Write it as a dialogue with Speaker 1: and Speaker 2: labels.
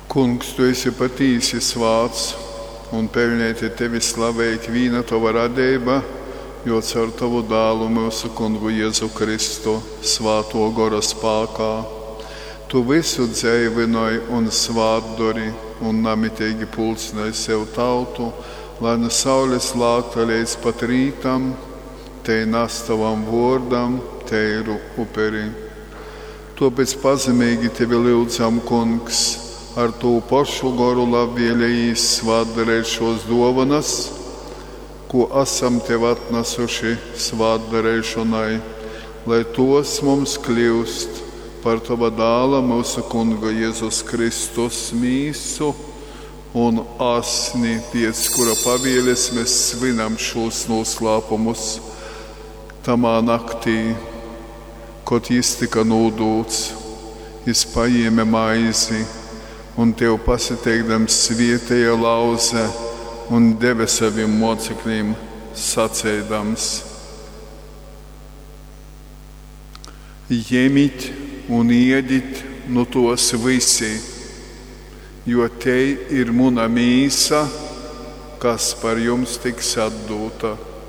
Speaker 1: Kungs, tu esi patīsi svāts, un pelnīti tevi slavēt vīna tava radība, jo caur tavu dēlu mūsu Kungu Jēzu Kristu svāto gora spēkā. Tu visu dzīvinoji un svātdori un namitīgi pulcināji sev tautu, lai no saules lākta līdz pat rītam, te nes tavam vārdam teiru uperi. Tāpēc pazemīgi tevi lūdzam, Kungs, ar to pašu garu labvēlējīs svātdarēt šos dāvanas, ko esam tev atnesuši svātdarēšanai, lai tos mums kļūst par tava dēla mūsu Kunga Jēzus Kristus mīsu un asni, pēc kura pavēles mēs svinam šos noslēpumus tamā naktī, kad jis tika nodūts, jis paēma maizi un tev pasiteikdams svētajā lauze un deva saviem mocekļiem sacēdams: Ņemiet un ēdiet no tos visi, jo te ir mana mīsa, kas par jums tiks atdota.